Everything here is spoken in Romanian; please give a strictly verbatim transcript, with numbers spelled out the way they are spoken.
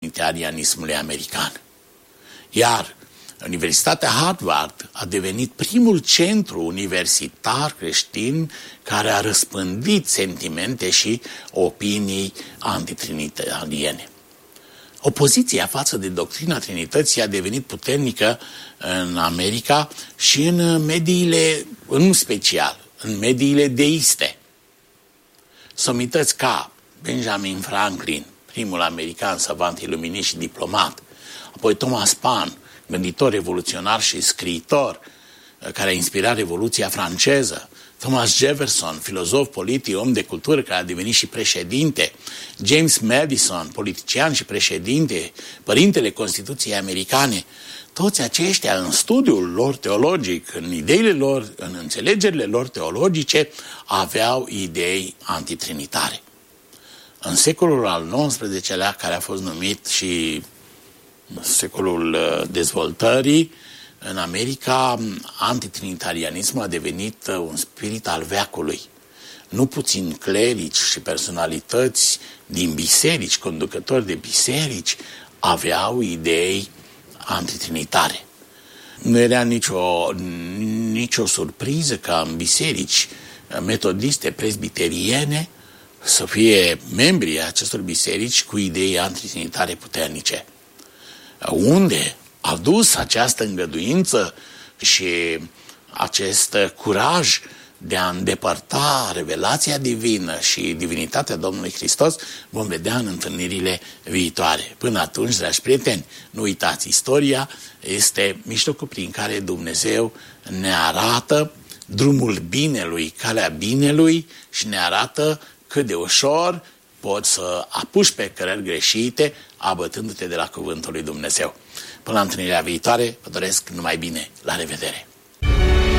antitrinitarianismului american. Iar Universitatea Harvard a devenit primul centru universitar creștin care a răspândit sentimente și opinii antitrinitariene. Opoziția față de doctrina Trinității a devenit puternică în America și în mediile, în special, în mediile deiste. Somități ca Benjamin Franklin, primul american savant, iluminist și diplomat, apoi Thomas Paine, gânditor revoluționar și scriitor care a inspirat Revoluția franceză, Thomas Jefferson, filozof politic, om de cultură care a devenit și președinte, James Madison, politician și președinte, părintele Constituției americane, toți aceștia în studiul lor teologic, în ideile lor, în înțelegerile lor teologice, aveau idei antitrinitare. În secolul al nouăsprezecelea, care a fost numit și secolul dezvoltării, în America, antitrinitarianismul a devenit un spirit al veacului. Nu puțin clerici și personalități din biserici, conducători de biserici, aveau idei antitrinitare. Nu era nicio, nicio surpriză ca în biserici metodiste, presbiteriene, să fie membrii acestor biserici cu idei antitrinitare puternice. Unde a dus această îngăduință și acest curaj de a îndepărta revelația divină și divinitatea Domnului Hristos, vom vedea în întâlnirile viitoare. Până atunci, dragi prieteni, nu uitați, istoria este mijlocul prin care Dumnezeu ne arată drumul binelui, calea binelui și ne arată cât de ușor poți să apuci pe cărări greșite, abătându-te de la cuvântul lui Dumnezeu. Până la întâlnirea viitoare, vă doresc numai bine. La revedere!